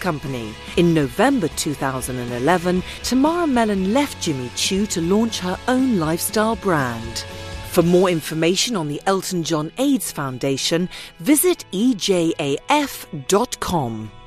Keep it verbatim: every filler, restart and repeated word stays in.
company. In November two thousand eleven, Tamara Mellon left Jimmy Choo to launch her own lifestyle brand. For more information on the Elton John AIDS Foundation, visit E J A F dot com.